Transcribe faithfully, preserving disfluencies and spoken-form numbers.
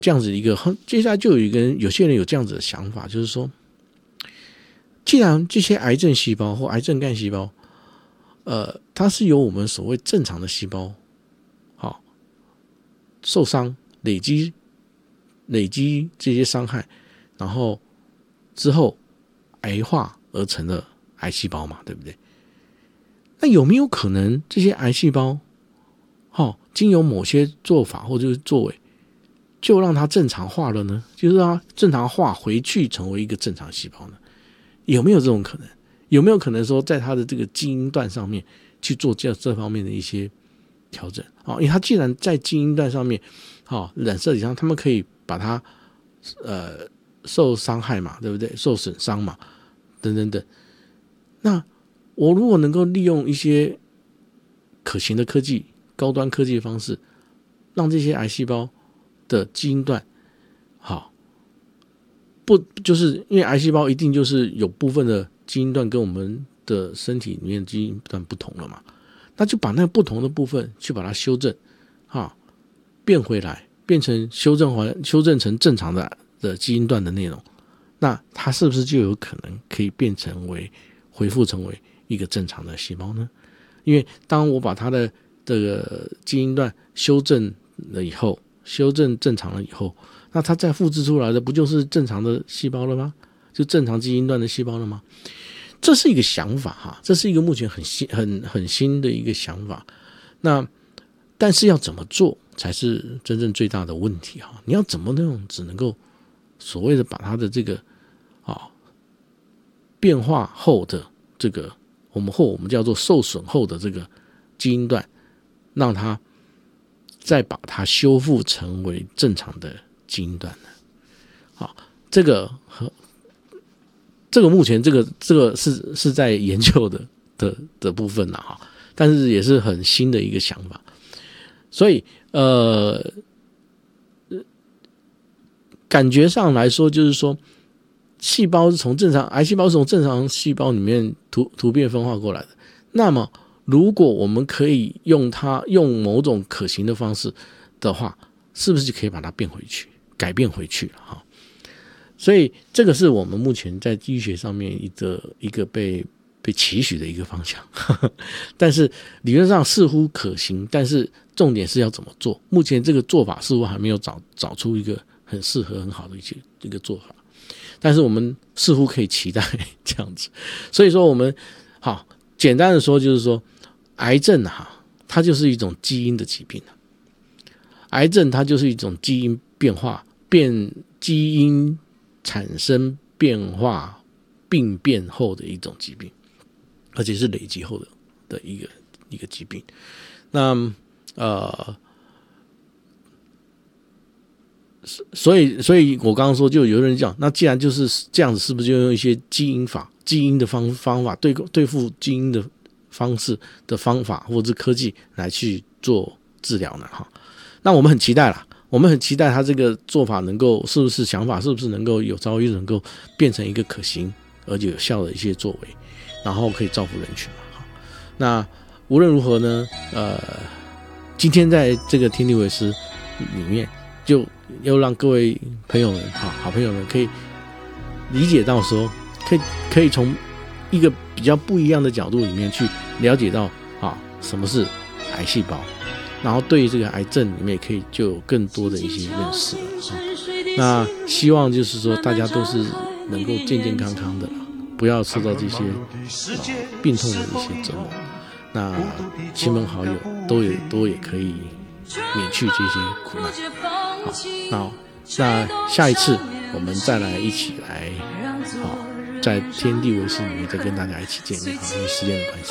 这样子一个，接下来就有一个人，有些人有这样子的想法，就是说，既然这些癌症细胞或癌症干细胞，呃，它是由我们所谓正常的细胞，好受伤累积累积这些伤害，然后之后癌化而成的癌细胞嘛，对不对？那有没有可能这些癌细胞，好经由某些做法或者是作为，就让它正常化了呢？就是让它正常化回去成为一个正常细胞呢？有没有这种可能？有没有可能说在它的这个基因段上面去做这这方面的一些调整？因为它既然在基因段上面，染色体上他们可以把它呃受伤害嘛，对不对？受损伤嘛，等等等。那我如果能够利用一些可行的科技、高端科技的方式，让这些癌细胞的基因段，好，不就是因为癌细胞一定就是有部分的基因段跟我们的身体里面的基因段不同了嘛，那就把那不同的部分去把它修正，哈，变回来，变成修正回修正成正常的的基因段的内容，那它是不是就有可能可以变成为恢复成为一个正常的细胞呢？因为当我把它的这个基因段修正了以后，修正正常了以后，那它再复制出来的不就是正常的细胞了吗？就正常基因段的细胞了吗？这是一个想法哈，这是一个目前很新很很新的一个想法。那但是要怎么做才是真正最大的问题哈？你要怎么那种只能够所谓的把它的这个啊变化后的这个我们或我们叫做受损后的这个基因段，让它再把它修复成为正常的基因段呢？好，这个和这个目前这个这个是是在研究的的的部分啦哈，但是也是很新的一个想法。所以呃，感觉上来说，就是说，细胞是从正常癌细胞是从正常细胞里面突突变分化过来的。那么，如果我们可以用它用某种可行的方式的话，是不是就可以把它变回去、改变回去了哈？所以，这个是我们目前在医学上面一个一个被被期许的一个方向，但是理论上似乎可行，但是重点是要怎么做？目前这个做法似乎还没有找找出一个很适合、很好的一些一个做法，但是我们似乎可以期待这样子。所以说，我们好简单的说，就是说，癌症哈，它就是一种基因的疾病，癌症它就是一种基因变化变基因产生变化病变后的一种疾病。而且是累积后的的一个一个疾病。那呃，所以所以我刚刚说，就有人讲，那既然就是这样子，是不是就用一些基因法、基因的方方法对对付基因的方式的方法，或者是科技来去做治疗呢？哈，那我们很期待啦，我们很期待他这个做法能够是不是想法是不是能够有朝一日能够变成一个可行而且有效的一些作为。然后可以造福人群嘛。那无论如何呢，呃，今天在这个天地为师里面，就要让各位朋友们、好好朋友们可以理解到说，可以可以从一个比较不一样的角度里面去了解到啊什么是癌细胞，然后对于这个癌症里面可以就有更多的一些认识了啊。那希望就是说大家都是能够健健康康的。不要受到这些、呃、病痛的一些折磨，那亲朋好友都也都也可以免去这些苦难。好，那那下一次我们再来一起来，好，在天地为师里面再跟大家一起见面。好，因为时间的关系。